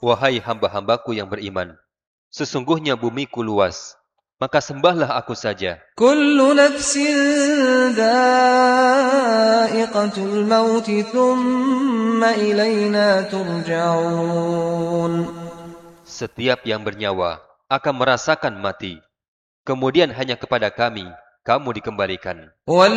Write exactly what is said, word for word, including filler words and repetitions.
Wahai hamba-hambaku yang beriman, sesungguhnya bumiku luas, maka sembahlah aku saja. Kullu nafsin dha'iqatul maut thumma ilayna turja'un. Setiap yang bernyawa akan merasakan mati, kemudian hanya kepada kami kamu dikembalikan.